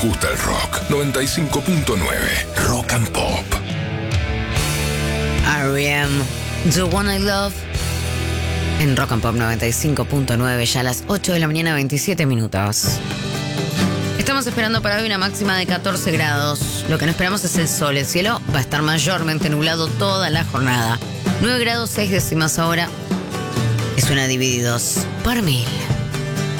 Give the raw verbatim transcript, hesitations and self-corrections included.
nos gusta el rock. noventa y cinco punto nueve Rock and Pop. R E M, The One I Love. En Rock and Pop noventa y cinco punto nueve, ya a las ocho de la mañana, veintisiete minutos. Estamos esperando para hoy una máxima de catorce grados. Lo que no esperamos es el sol. El cielo va a estar mayormente nublado toda la jornada. nueve grados seis décimas ahora. Es una divididos por mil.